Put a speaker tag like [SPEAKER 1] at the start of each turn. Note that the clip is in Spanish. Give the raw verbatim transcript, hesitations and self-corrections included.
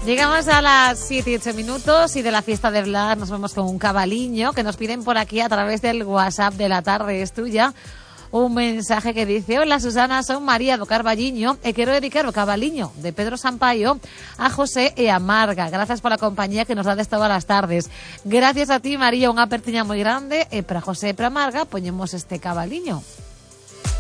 [SPEAKER 1] Llegamos a las siete y ocho minutos y de la fiesta de Blas nos vamos con un cabaliño que nos piden por aquí a través del WhatsApp de La Tarde es Tuya. Un mensaje que dice: hola Susana, son María do Carballiño e quero dedicar o cabaliño de Pedro Sampaio a José e a Marga. Gracias por la compañía que nos dades todas las tardes. Gracias a ti, María, unha apertiña moi grande, e para José e para Marga poñemos este cabaliño.